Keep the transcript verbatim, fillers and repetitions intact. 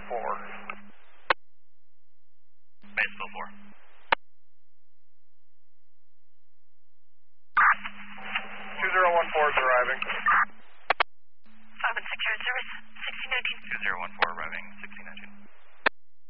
four. Batesville four. two zero one four is arriving. five one six, service, sixteen nineteen. two zero one four arriving, sixteen